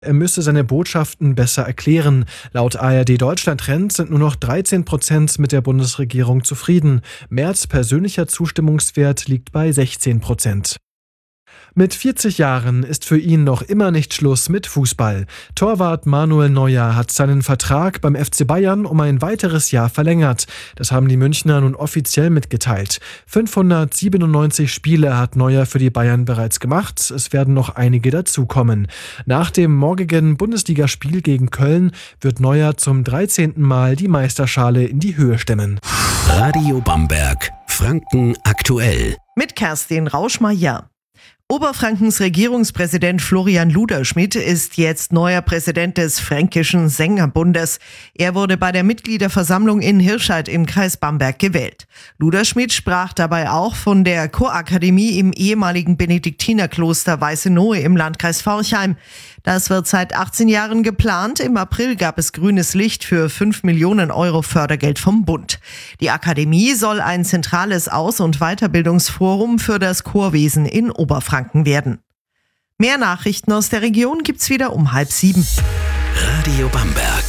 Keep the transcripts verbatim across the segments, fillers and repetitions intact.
Er müsse seine Botschaften besser erklären. Laut A R D Deutschland Trend sind nur noch dreizehn Prozent mit der Bundesregierung zufrieden. Merz' persönlicher Zustimmungswert liegt bei sechzehn Prozent. Mit vierzig Jahren ist für ihn noch immer nicht Schluss mit Fußball. Torwart Manuel Neuer hat seinen Vertrag beim F C Bayern um ein weiteres Jahr verlängert. Das haben die Münchner nun offiziell mitgeteilt. fünfhundertsiebenundneunzig Spiele hat Neuer für die Bayern bereits gemacht. Es werden noch einige dazukommen. Nach dem morgigen Bundesligaspiel gegen Köln wird Neuer zum dreizehnten Mal die Meisterschale in die Höhe stemmen. Radio Bamberg, Franken aktuell. Mit Kerstin Rauschmeier. Oberfrankens Regierungspräsident Florian Luderschmidt ist jetzt neuer Präsident des Fränkischen Sängerbundes. Er wurde bei der Mitgliederversammlung in Hirscheid im Kreis Bamberg gewählt. Luderschmidt sprach dabei auch von der Chorakademie im ehemaligen Benediktinerkloster Weißenohe im Landkreis Forchheim. Das wird seit achtzehn Jahren geplant. Im April gab es grünes Licht für fünf Millionen Euro Fördergeld vom Bund. Die Akademie soll ein zentrales Aus- und Weiterbildungsforum für das Chorwesen in Oberfranken werden. Mehr Nachrichten aus der Region gibt's wieder um halb sieben. Radio Bamberg.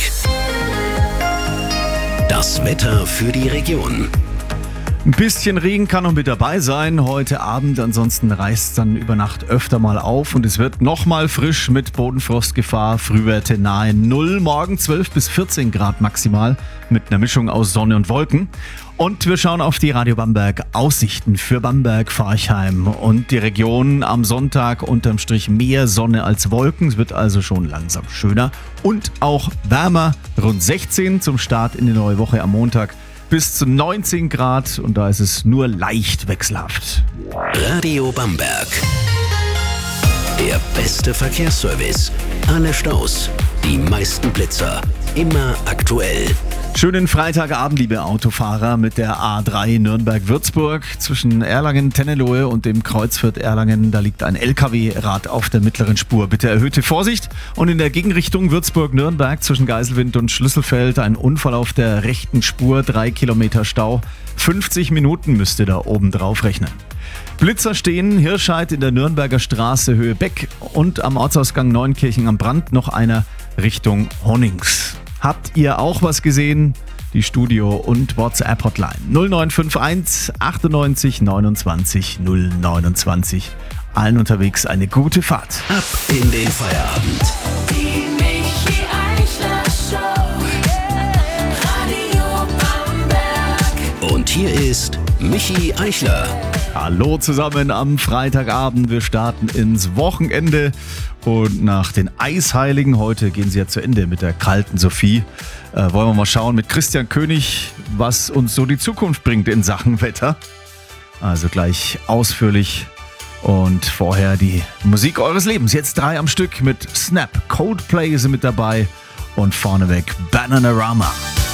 Das Wetter für die Region. Ein bisschen Regen kann noch mit dabei sein heute Abend, ansonsten reißt es dann über Nacht öfter mal auf und es wird nochmal frisch mit Bodenfrostgefahr, Frühwerte nahe Null, morgen zwölf bis vierzehn Grad maximal mit einer Mischung aus Sonne und Wolken. Und wir schauen auf die Radio Bamberg Aussichten für Bamberg, Forchheim und die Region. Am Sonntag unterm Strich mehr Sonne als Wolken, es wird also schon langsam schöner und auch wärmer, rund sechzehn zum Start in die neue Woche am Montag. Bis zu neunzehn Grad und da ist es nur leicht wechselhaft. Radio Bamberg. Der beste Verkehrsservice. Alle Staus, die meisten Blitzer. Immer aktuell. Schönen Freitagabend, liebe Autofahrer, mit der A drei Nürnberg-Würzburg zwischen Erlangen-Tennelohe und dem Kreuzfurt Erlangen. Da liegt ein L K W-Rad auf der mittleren Spur. Bitte erhöhte Vorsicht. Und in der Gegenrichtung Würzburg-Nürnberg zwischen Geiselwind und Schlüsselfeld ein Unfall auf der rechten Spur, drei Kilometer Stau. fünfzig Minuten müsst ihr da oben drauf rechnen. Blitzer stehen, Hirscheid in der Nürnberger Straße Höhe Beck und am Ortsausgang Neunkirchen am Brand noch einer Richtung Honnings. Habt ihr auch was gesehen? Die Studio- und WhatsApp-Hotline null neun fünf eins achtundneunzig neunundzwanzig null neunundzwanzig. Allen unterwegs eine gute Fahrt. Ab in den Feierabend. Die Michi Eichler Show. Radio Bamberg. Und hier ist Michi Eichler. Hallo zusammen am Freitagabend. Wir starten ins Wochenende und nach den Eisheiligen, heute gehen sie ja zu Ende mit der kalten Sophie, äh, wollen wir mal schauen mit Christian König, was uns so die Zukunft bringt in Sachen Wetter. Also gleich ausführlich und vorher die Musik eures Lebens. Jetzt drei am Stück mit Snap, Coldplay sind mit dabei und vorneweg Bananarama.